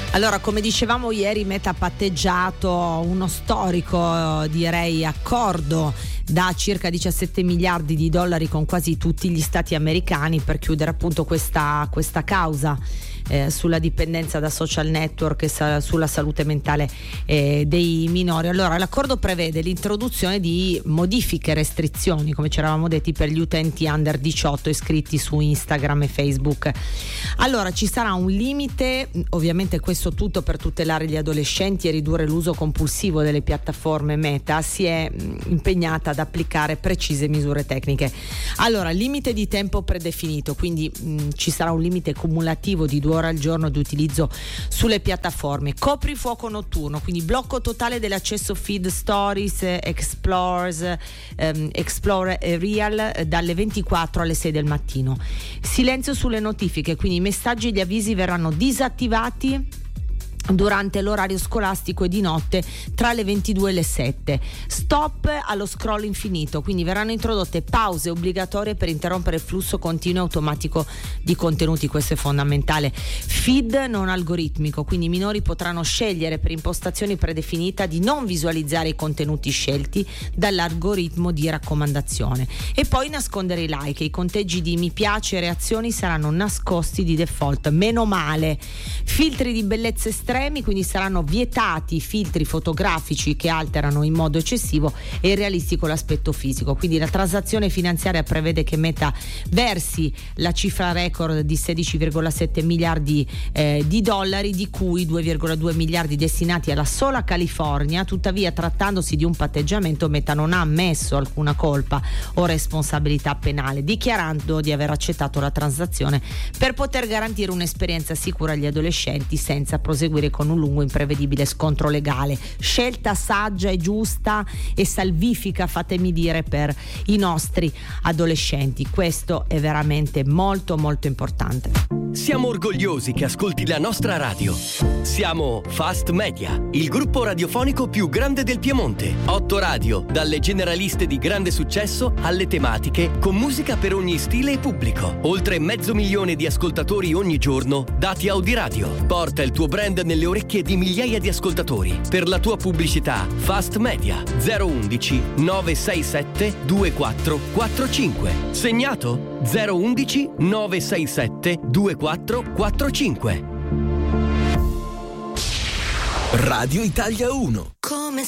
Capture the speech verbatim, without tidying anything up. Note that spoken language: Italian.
Allora, come dicevamo ieri, Meta ha patteggiato uno storico, direi, accordo da circa diciassette miliardi di dollari con quasi tutti gli stati americani per chiudere appunto questa, questa causa eh, sulla dipendenza da social network e sa- sulla salute mentale eh, dei minori. Allora, l'accordo prevede l'introduzione di modifiche e restrizioni, come ci eravamo detti, per gli utenti under diciotto iscritti su Instagram e Facebook. Allora, ci sarà un limite, ovviamente questo tutto per tutelare gli adolescenti e ridurre l'uso compulsivo delle piattaforme. Meta si è impegnata ad applicare precise misure tecniche. Allora, limite di tempo predefinito, quindi mh, ci sarà un limite cumulativo di due ore al giorno di utilizzo sulle piattaforme. Coprifuoco notturno, quindi blocco totale dell'accesso feed, stories, explores, ehm, explore e real dalle ventiquattro alle sei del mattino. Silenzio sulle notifiche, quindi i messaggi e gli avvisi verranno disattivati durante l'orario scolastico e di notte tra le ventidue e le sette. Stop allo scroll infinito, quindi verranno introdotte pause obbligatorie per interrompere il flusso continuo e automatico di contenuti. Questo è fondamentale. Feed non algoritmico, quindi i minori potranno scegliere per impostazioni predefinite di non visualizzare i contenuti scelti dall'algoritmo di raccomandazione. E poi nascondere i like, i conteggi di mi piace e reazioni saranno nascosti di default, meno male. Filtri di bellezza estrema, quindi saranno vietati i filtri fotografici che alterano in modo eccessivo e irrealistico l'aspetto fisico. Quindi la transazione finanziaria prevede che Meta versi la cifra record di sedici virgola sette miliardi eh, di dollari, di cui due virgola due miliardi destinati alla sola California. Tuttavia, trattandosi di un patteggiamento, Meta non ha ammesso alcuna colpa o responsabilità penale, dichiarando di aver accettato la transazione per poter garantire un'esperienza sicura agli adolescenti senza proseguire con un lungo imprevedibile scontro legale. Scelta saggia e giusta e salvifica, fatemi dire, per i nostri adolescenti. Questo è veramente molto molto importante. Siamo orgogliosi che ascolti la nostra radio. Siamo Fast Media, il gruppo radiofonico più grande del Piemonte. Otto radio, dalle generaliste di grande successo alle tematiche, con musica per ogni stile e pubblico. Oltre mezzo milione di ascoltatori ogni giorno, dati Audiradio. Porta il tuo brand nelle orecchie di migliaia di ascoltatori. Per la tua pubblicità, Fast Media zero undici nove sei sette due quattro quattro cinque. Segnato? zero undici nove sei sette due quattro quattro cinque. Radio Italia uno. Come